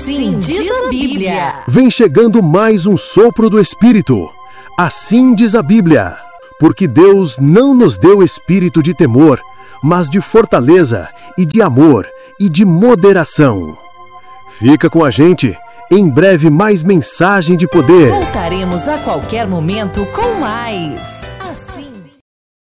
Assim diz a Bíblia. Vem chegando mais um sopro do Espírito. Assim diz a Bíblia. Porque Deus não nos deu espírito de temor, mas de fortaleza e de amor e de moderação. Fica com a gente. Em breve mais mensagem de poder. Voltaremos a qualquer momento com mais.